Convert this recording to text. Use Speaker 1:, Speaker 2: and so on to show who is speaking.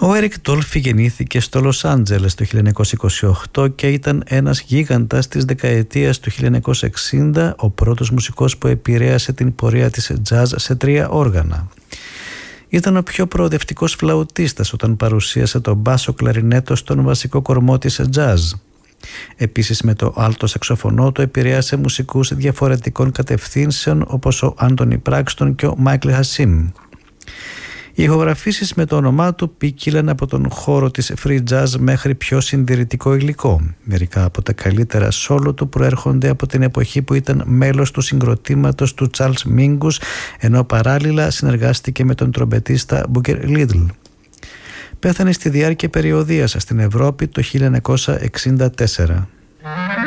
Speaker 1: Ο Έρικ Ντόλφι γεννήθηκε στο Λος Άντζελες το 1928 και ήταν ένας γίγαντας της δεκαετίας του 1960, ο πρώτος μουσικός που επηρέασε την πορεία της jazz σε 3 όργανα. Ήταν ο πιο προοδευτικός φλαουτίστας όταν παρουσίασε τον μπάσο κλαρινέτο στον βασικό κορμό της jazz. Επίσης με το άλτο σαξοφωνό του επηρέασε μουσικούς διαφορετικών κατευθύνσεων όπως ο Άντονι Πράξτον και ο Μάικλ Χασίμ. Οι ηχογραφήσεις με το όνομά του ποικίλαν από τον χώρο της free jazz μέχρι πιο συντηρητικό υλικό. Μερικά από τα καλύτερα σόλο του προέρχονται από την εποχή που ήταν μέλος του συγκροτήματος του Charles Mingus, ενώ παράλληλα συνεργάστηκε με τον τρομπετίστα Booker Little. Πέθανε στη διάρκεια περιοδείας στην Ευρώπη το 1964.